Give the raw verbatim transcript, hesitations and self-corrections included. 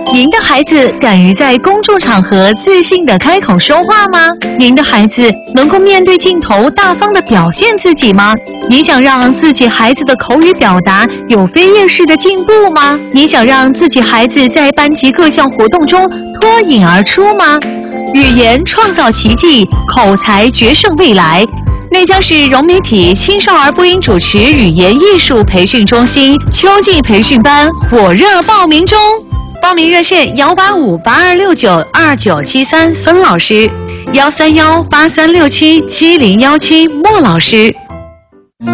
您的孩子敢于在公众场合自信地开口说话吗？您的孩子能够面对镜头大方地表现自己吗？你想让自己孩子的口语表达有飞跃式的进步吗？你想让自己孩子在班级各项活动中脱颖而出吗？语言创造奇迹，口才决胜未来。内江市融媒体青少儿播音主持语言艺术培训中心秋季培训班火热报名中，报名热线幺八五八二六九二九七三孙老师，幺三幺八三六七七零幺七莫老师。